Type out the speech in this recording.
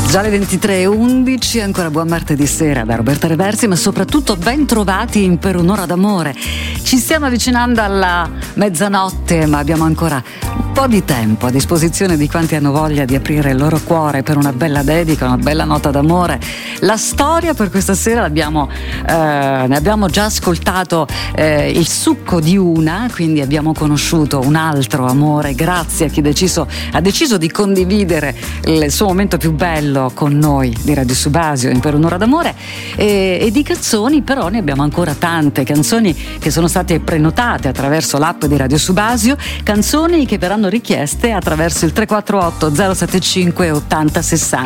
Già le 23:11, ancora buon martedì sera da Roberta Reversi, ma soprattutto ben trovati in Per un'ora d'amore. Ci stiamo avvicinando alla mezzanotte, ma abbiamo ancora un po' di tempo a disposizione di quanti hanno voglia di aprire il loro cuore per una bella dedica, una bella nota d'amore. La storia per questa sera ne abbiamo già ascoltato il succo di una, quindi abbiamo conosciuto un altro amore grazie a chi ha deciso di condividere il suo momento più bello con noi di Radio Subasio in Per un'ora d'amore, e di canzoni però ne abbiamo ancora tante, canzoni che sono state prenotate attraverso l'app di Radio Subasio, canzoni che verranno richieste attraverso il 348 075 80 60.